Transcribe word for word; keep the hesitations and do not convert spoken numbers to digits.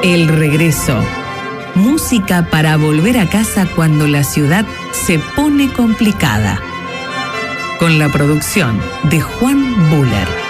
El regreso. Música para volver a casa cuando la ciudad se pone complicada. Con la producción de Juan Buller.